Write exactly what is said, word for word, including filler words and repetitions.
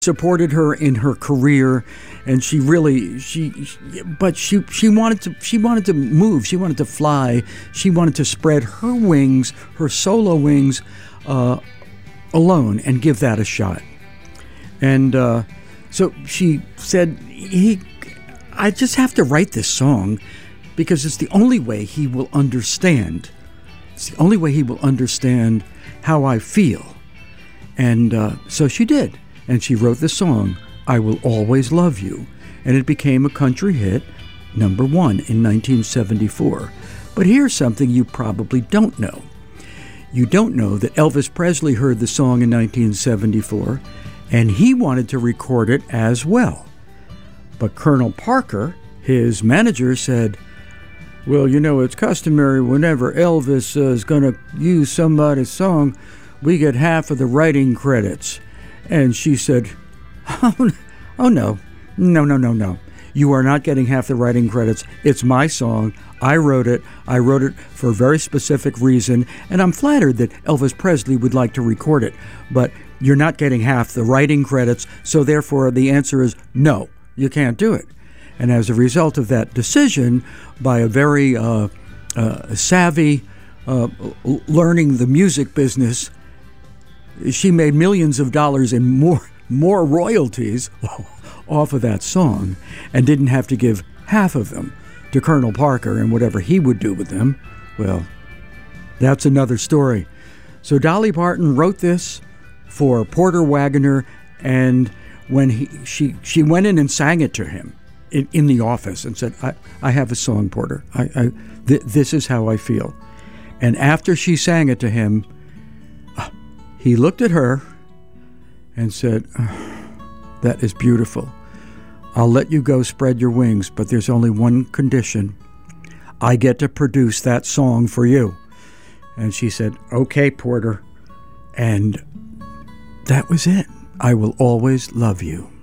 supported her in her career, and she really she, she but she she wanted to she wanted to move, she wanted to fly, she wanted to spread her wings, her solo wings, uh, alone, and give that a shot. And uh, so she said, "He, I just have to write this song because it's the only way he will understand. It's the only way he will understand how I feel." And uh, so she did. And she wrote the song, "I Will Always Love You," and it became a country hit, number one in nineteen seventy-four. But here's something you probably don't know. You don't know that Elvis Presley heard the song in nineteen seventy-four, and he wanted to record it as well. But Colonel Parker, his manager, said, "Well, you know, it's customary whenever Elvis uh, is going to use somebody's song, we get half of the writing credits." And she said, oh, oh, no, no, no, no, no. You are not getting half the writing credits. It's my song. I wrote it. I wrote it for a very specific reason, and I'm flattered that Elvis Presley would like to record it. But you're not getting half the writing credits, so therefore the answer is no, you can't do it. And as a result of that decision by a very uh, uh, savvy, uh, learning the music business, she made millions of dollars in more more royalties off of that song and didn't have to give half of them to Colonel Parker and whatever he would do with them. Well, that's another story. So Dolly Parton wrote this for Porter Wagoner, and when he she she went in and sang it to him in, in the office and said, I, I have a song, Porter. I, I th- this is how I feel. And after she sang it to him, he looked at her and said, oh, that is beautiful. I'll let you go spread your wings, but there's only one condition. I get to produce that song for you. And she said, okay, Porter. And that was it. I Will Always Love You.